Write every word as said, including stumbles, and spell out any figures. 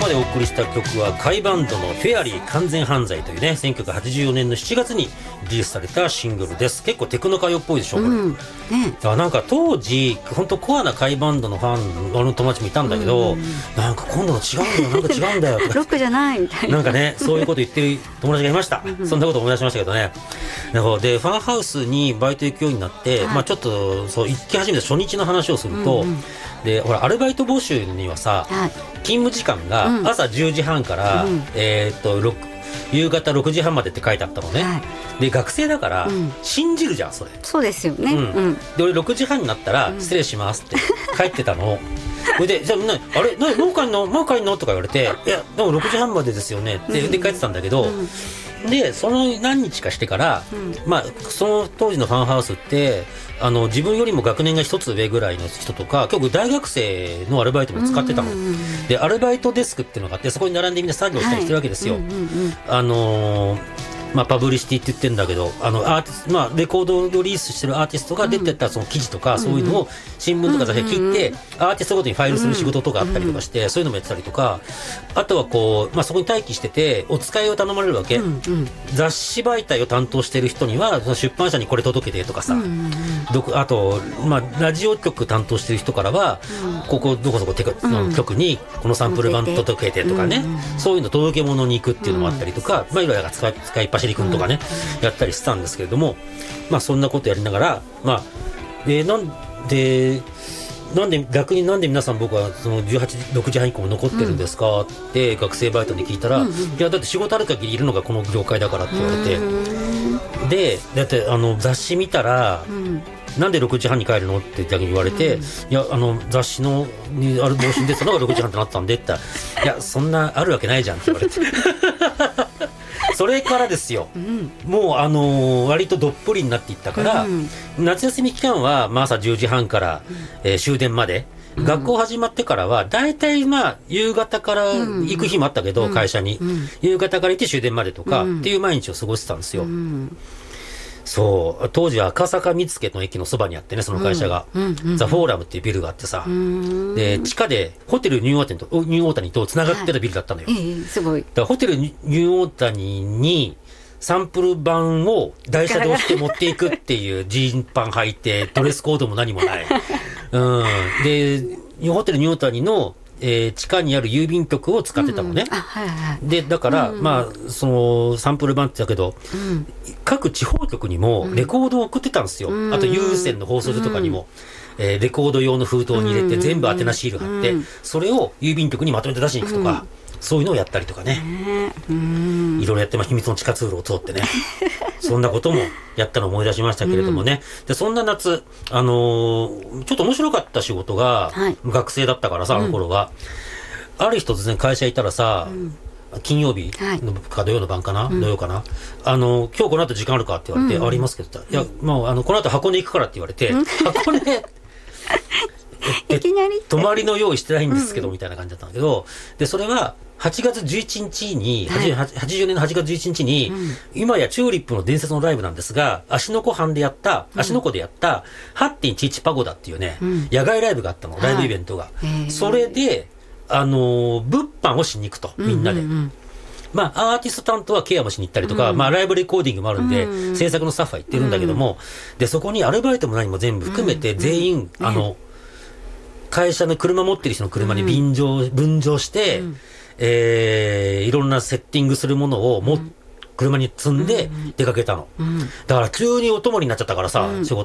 までお送りした曲は甲斐バンドのフェアリー完全犯罪というねせんきゅうひゃくはちじゅうよねんのしちがつにリリースされたシングルです。結構テクノ歌謡っぽいでしょこれ、うんね、だなんか当時本当コアな甲斐バンドのファンの友達もいたんだけど、うん、なんか今度の違うんだよなんか違うんだよとかロックじゃないみたいななんかねそういうこと言ってる友達がいましたそんなこと思い出しましたけどね。なるほど。でファンハウスにバイト行くようになって、はいまあ、ちょっとそう行き始めた初日の話をすると、うんうんでほらアルバイト募集にはさ、はい、勤務時間が朝じゅうじはんから、うんえー、っと夕方ろくじはんまでって書いてあったのね、はい、で学生だから、うん、信じるじゃんそれ。 そうですよね、うんうん、 で俺ろくじはんになったら、うん、失礼しますって帰ってたのそれでじゃあなあれなもう帰んのもう帰んのとか言われていやでもろくじはんまでですよねって、うん、で帰ってたんだけど、うんでその何日かしてから、うんまあ、その当時のファンハウスってあの自分よりも学年が一つ上ぐらいの人とか結構大学生のアルバイトも使ってたの、うんうんうん、でアルバイトデスクっていうのがあってそこに並んでみんな作業したりしてるわけですよ、はいうんうんうん、あのーまあ、パブリシティって言ってるんだけどあのアーティスト、まあ、レコードをリリースしてるアーティストが出てたその記事とか、うん、そういうのを新聞とか雑誌で聞いて、うん、アーティストごとにファイルする仕事とかあったりとかして、うん、そういうのもやってたりとかあとはこう、まあ、そこに待機しててお使いを頼まれるわけ、うんうん、雑誌媒体を担当してる人には出版社にこれ届けてとかさ、うんうん、どあと、まあ、ラジオ局担当してる人からは、うん、ここどこそこテク、うん、局にこのサンプル版届けてとかね、うんうん、そういうの届け物に行くっていうのもあったりとか、うんまあ、いろいろ使い、使いっ走りくんとかね、うん、やったりしたんですけれども、まあ、そんなことやりながら、まあえー、なんでなんで逆になんで皆さん僕はそのじゅうはち、ろくじはん以降も残ってるんですかって学生バイトに聞いたら、うんうん、いやだって仕事ある限りいるのがこの業界だからって言われてでだってあの雑誌見たら、うんなんでろくじはんに帰るのって逆に言われて、うん、いやあの雑誌のにある帽子に出てたのがろくじはんってなったんでって言ったらいやそんなあるわけないじゃんって言われてそれからですよ、うん、もうあのー、割とどっぷりになっていったから、うん、夏休み期間は、まあ、朝じゅうじはんから、うんえー、終電まで、うん、学校始まってからはだいたいまあ夕方から行く日もあったけど、うん、会社に、うん、夕方から行って終電までとか、うん、っていう毎日を過ごしてたんですよ、うんそう当時は赤坂見附の駅のそばにあってねその会社が、うんうんうん、ザ・フォーラムっていうビルがあってさで地下でホテルニューオータニとニューオータニとつながってたビルだったのよ、はいえー、すごいだからホテルニューオータニにサンプル版を台車で押して持っていくっていうジーンパン履いてドレスコードも何もない、うん、でホテルニューオータニのえー、地下にある郵便局を使ってたのね、うんあはいはい、でだから、うんまあ、そのサンプル版ってだけど、うん、各地方局にもレコードを送ってたんですよ、うん、あと有線の放送所とかにも、うんえー、レコード用の封筒に入れて全部宛名シール貼って、うん、それを郵便局にまとめて出しに行くとか、うんそういうのをやったりとかね、うん、いろいろやって、まあ、秘密の地下通路を通ってねそんなこともやったのを思い出しましたけれどもね、うん、でそんな夏、あのー、ちょっと面白かった仕事が、はい、学生だったからさあの頃は、うん、ある日突然会社行ったらさ、うん金曜日のか土曜の晩かな、はい、土曜かな、あの今日この後時間あるかって言われて、うん、ありますけど、いや、まあ、あのこの後箱根行くからって言われて、うん、箱根いきなり泊まりの用意してないんですけど、うん、みたいな感じだったんだけどでそれははちがつじゅういちにちに、はい、はちじゅうねんのはちがつじゅういちにちに、うん、今やチューリップの伝説のライブなんですが芦ノ湖畔でやった、うん、芦ノ湖でやった はちてんいちいち パゴダっていうね、うん、野外ライブがあったのライブイベントが、はい、それであの物販をしに行くとみんなで、うんうんうんまあ、アーティスト担当はケアもしに行ったりとか、うんまあ、ライブレコーディングもあるんで、うん、制作のスタッフは行ってるんだけども、うん、でそこにアルバイトも何も全部含めて全員、うん、あの、ね、会社の車持ってる人の車に便乗、うん、分乗して、うんえー、いろんなセッティングするものをも、うん、車に積んで出かけたの、うん、だから急にお供になっちゃったからさ、うん、仕事